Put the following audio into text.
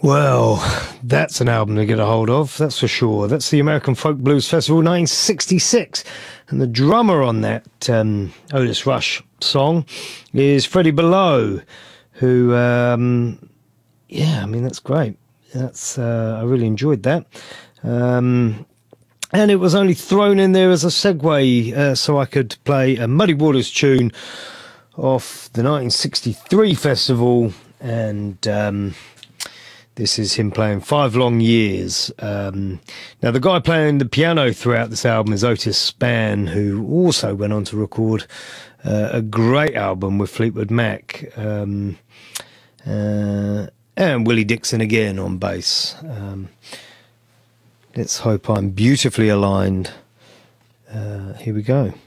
Well, that's an album to get a hold of, that's for sure. That's the American Folk Blues Festival 1966. And the drummer on that Otis Rush song is Freddie Below, who, that's great. I really enjoyed that. And it was only thrown in there as a segue so I could play a Muddy Waters tune off the 1963 festival. And this is him playing 5 Long Years. Now, the guy playing the piano throughout this album is Otis Spann, who also went on to record a great album with Fleetwood Mac. And Willie Dixon again on bass. Let's hope I'm beautifully aligned. Here we go.